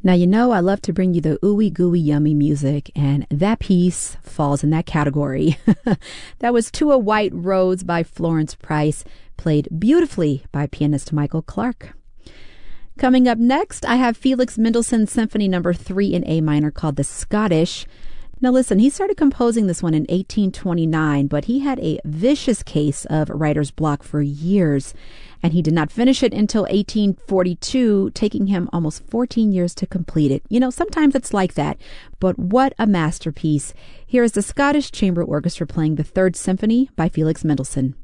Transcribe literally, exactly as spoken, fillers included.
Now, you know, I love to bring you the ooey gooey yummy music, and that piece falls in that category. That was To a White Rose by Florence Price, played beautifully by pianist Michael Clark. Coming up next, I have Felix Mendelssohn Symphony Number three in A minor called The Scottish. Now listen, he started composing this one in eighteen twenty-nine, but he had a vicious case of writer's block for years, and he did not finish it until eighteen forty-two, taking him almost fourteen years to complete it. You know, sometimes it's like that, but what a masterpiece. Here is the Scottish Chamber Orchestra playing the Third Symphony by Felix Mendelssohn.